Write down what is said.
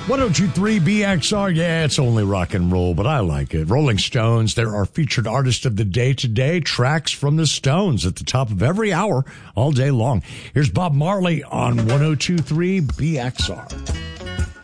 1023 BXR. Yeah, it's only rock and roll, but I like it. Rolling Stones, they're our featured artist of the day today. Tracks from the Stones at the top of every hour all day long. Here's Bob Marley on 1023 BXR.